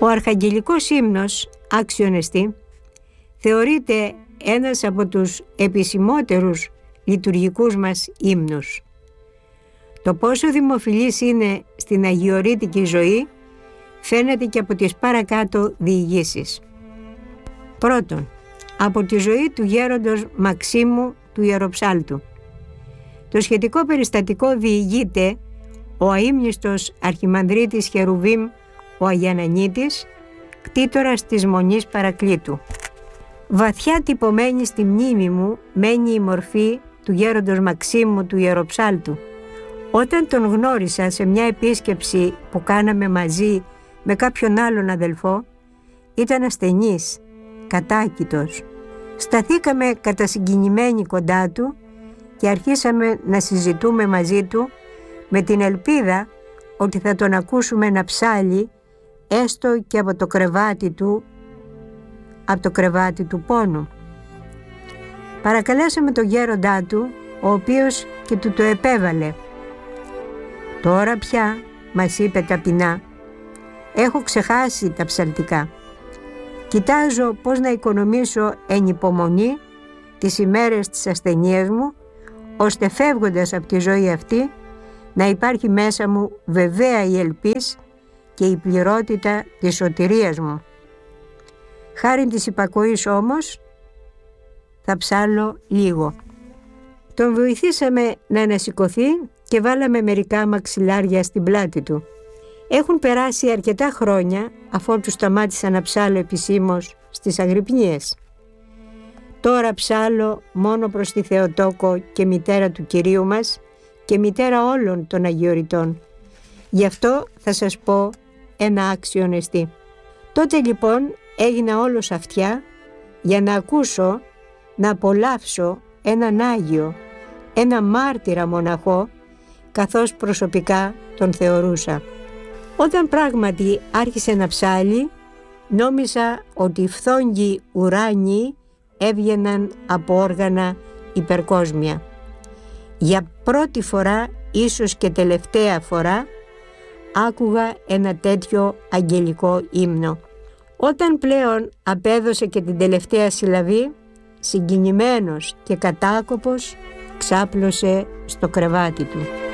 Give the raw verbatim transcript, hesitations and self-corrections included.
Ο Αρχαγγελικός ύμνος, άξιον εστί, θεωρείται ένας από τους επισημότερους λειτουργικούς μας ύμνους. Το πόσο δημοφιλής είναι στην αγιορείτικη ζωή φαίνεται και από τις παρακάτω διηγήσεις. Πρώτον, από τη ζωή του γέροντος Μαξίμου του Ιεροψάλτου. Το σχετικό περιστατικό διηγείται ο αείμνηστος αρχιμανδρίτης Χερουβίμ ο Αγιανανίτης, κτήτορας της Μονής Παρακλήτου. Βαθιά τυπωμένη στη μνήμη μου μένει η μορφή του γέροντος Μαξίμου του Ιεροψάλτου. Όταν τον γνώρισα σε μια επίσκεψη που κάναμε μαζί με κάποιον άλλον αδελφό, ήταν ασθενής, κατάκητος. Σταθήκαμε κατασυγκινημένοι κοντά του και αρχίσαμε να συζητούμε μαζί του με την ελπίδα ότι θα τον ακούσουμε να ψάλει έστω και από το κρεβάτι του, από το κρεβάτι του πόνου. Παρακαλέσαμε τον γέροντά του, ο οποίος και του το επέβαλε. «Τώρα πια», μας είπε ταπεινά, «έχω ξεχάσει τα ψαλτικά. Κοιτάζω πώς να οικονομήσω εν υπομονή τις ημέρες της ασθενείας μου, ώστε φεύγοντας από τη ζωή αυτή να υπάρχει μέσα μου βεβαία η ελπίς και η πληρότητα της σωτηρίας μου. Χάριν της υπακοής όμως θα ψάλω λίγο». Τον βοηθήσαμε να ανασηκωθεί και βάλαμε μερικά μαξιλάρια στην πλάτη του. Έχουν περάσει αρκετά χρόνια αφότου σταμάτησα να ψάλω επισήμως στις Αγρυπνίες. Τώρα ψάλω μόνο προς τη Θεοτόκο και μητέρα του Κυρίου μας και μητέρα όλων των Αγιορειτών. Γι' αυτό θα σας πω ένα άξιον εστί. Τότε λοιπόν έγινα όλος αυτιά για να ακούσω, να απολαύσω έναν Άγιο, ένα μάρτυρα μοναχό, καθώς προσωπικά τον θεωρούσα. Όταν πράγματι άρχισε να ψάλει, νόμιζα ότι οι φθόγγοι ουράνιοι έβγαιναν από όργανα υπερκόσμια. Για πρώτη φορά, ίσως και τελευταία φορά, άκουγα ένα τέτοιο αγγελικό ύμνο. Όταν πλέον απέδωσε και την τελευταία συλλαβή, συγκινημένος και κατάκοπος, ξάπλωσε στο κρεβάτι του.